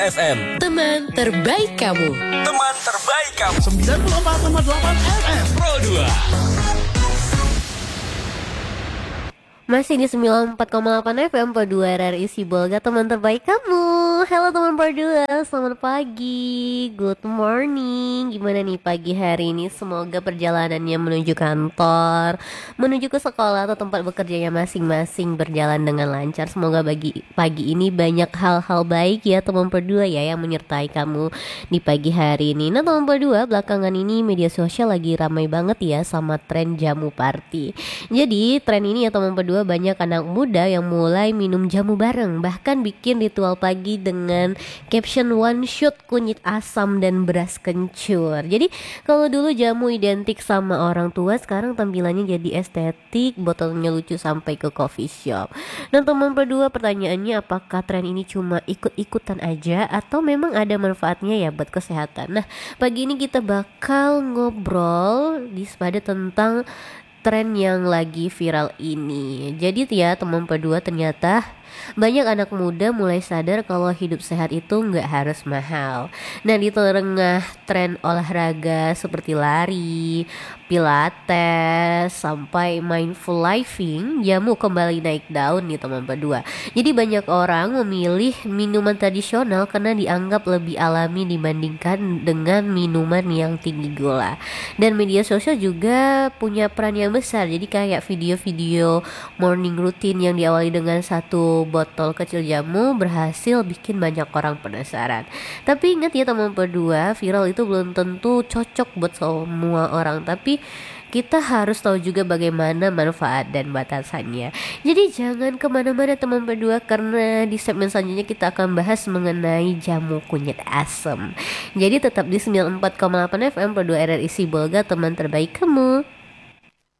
FM. Teman terbaik kamu. Teman terbaik kamu. 94,8 FM Pro 2. Masih di 94,8 FM Pro 2 RRI Sibolga, teman terbaik kamu. Halo teman Pro 2, selamat pagi, good morning. Gimana nih pagi hari ini? Semoga perjalanannya menuju kantor, menuju ke sekolah atau tempat bekerjanya masing-masing berjalan dengan lancar. Semoga pagi ini banyak hal-hal baik ya teman Pro 2 ya yang menyertai kamu di pagi hari ini. Nah teman Pro 2, belakangan ini media sosial lagi ramai banget ya sama tren jamu party. Jadi tren ini ya teman Pro 2, banyak anak muda yang mulai minum jamu bareng, bahkan bikin ritual pagi dengan caption one shot kunyit asam dan beras kencur. Jadi kalau dulu jamu identik sama orang tua, sekarang tampilannya jadi estetik, botolnya lucu sampai ke coffee shop. Nah teman berdua, pertanyaannya apakah tren ini cuma ikut-ikutan aja atau memang ada manfaatnya ya buat kesehatan? Nah pagi ini kita bakal ngobrol pada tentang tren yang lagi viral ini. Jadi ya teman berdua, ternyata banyak anak muda mulai sadar kalau hidup sehat itu nggak harus mahal. Nah di tengah tren olahraga seperti lari, pilates, sampai mindful living, jamu kembali naik daun nih teman berdua. Jadi banyak orang memilih minuman tradisional karena dianggap lebih alami dibandingkan dengan minuman yang tinggi gula. Dan media sosial juga punya peran yang besar. Jadi kayak video-video morning routine yang diawali dengan satu botol kecil jamu berhasil bikin banyak orang penasaran. Tapi ingat ya teman berdua, viral itu belum tentu cocok buat semua orang, tapi kita harus tahu juga bagaimana manfaat dan batasannya. Jadi jangan kemana-mana teman berdua, karena di segmen selanjutnya kita akan bahas mengenai jamu kunyit asam. Jadi tetap di 94,8 FM Pro 2 RRI Sibolga, teman terbaik kamu.